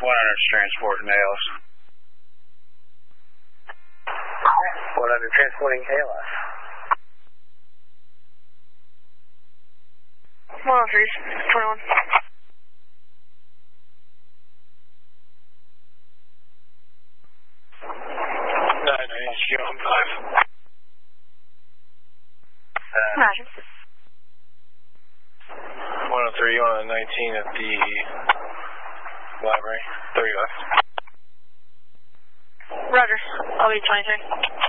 100's transporting ALS. 100 transporting ALS. 103's 21. 990 on 5. Roger. 103 on 19 at the library. 30 left. Roger. I'll be 23.